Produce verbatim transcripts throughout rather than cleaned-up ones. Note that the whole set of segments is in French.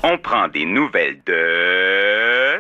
On prend des nouvelles de...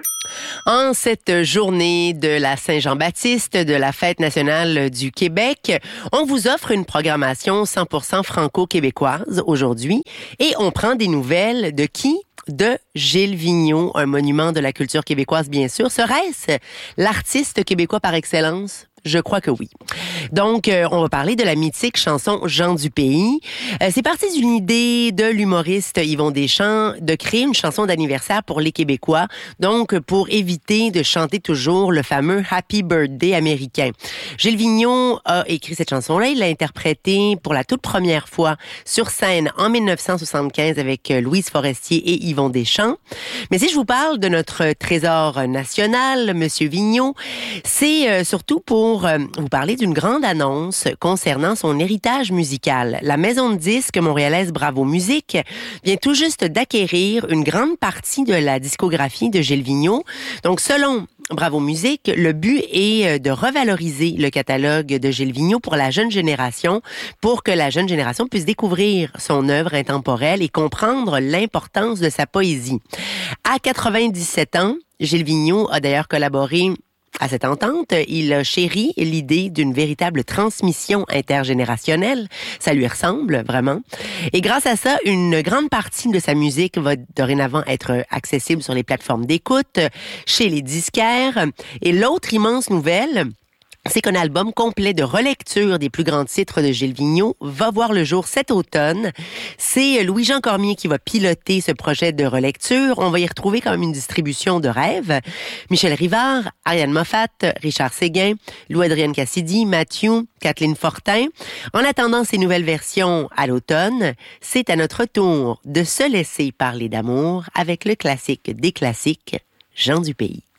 En cette journée de la Saint-Jean-Baptiste, de la Fête nationale du Québec, on vous offre une programmation cent pour cent franco-québécoise aujourd'hui et on prend des nouvelles de qui? De Gilles Vigneault, un monument de la culture québécoise bien sûr. Serait-ce l'artiste québécois par excellence? Je crois que oui. Donc, euh, on va parler de la mythique chanson Jean du pays. Euh, c'est parti d'une idée de l'humoriste Yvon Deschamps de créer une chanson d'anniversaire pour les Québécois, donc pour éviter de chanter toujours le fameux Happy Birthday américain. Gilles Vigneault a écrit cette chanson-là, il l'a interprétée pour la toute première fois sur scène en dix-neuf cent soixante-quinze avec Louise Forestier et Yvon Deschamps. Mais si je vous parle de notre trésor national, Monsieur Vigneault, c'est euh, surtout pour Pour vous parler d'une grande annonce concernant son héritage musical. La maison de disques montréalaise Bravo Musique vient tout juste d'acquérir une grande partie de la discographie de Gilles Vigneault. Donc, selon Bravo Musique, le but est de revaloriser le catalogue de Gilles Vigneault pour la jeune génération, pour que la jeune génération puisse découvrir son œuvre intemporelle et comprendre l'importance de sa poésie. À quatre-vingt-dix-sept ans, Gilles Vigneault a d'ailleurs collaboré à cette entente, il a chéri l'idée d'une véritable transmission intergénérationnelle. Ça lui ressemble, vraiment. Et grâce à ça, une grande partie de sa musique va dorénavant être accessible sur les plateformes d'écoute, chez les disquaires. Et l'autre immense nouvelle, c'est qu'un album complet de relecture des plus grands titres de Gilles Vigneault va voir le jour cet automne. C'est Louis-Jean Cormier qui va piloter ce projet de relecture. On va y retrouver quand même une distribution de rêves. Michel Rivard, Ariane Moffat, Richard Séguin, Louis-Adrienne Cassidy, Mathieu, Kathleen Fortin. En attendant ces nouvelles versions à l'automne, c'est à notre tour de se laisser parler d'amour avec le classique des classiques, Jean du pays.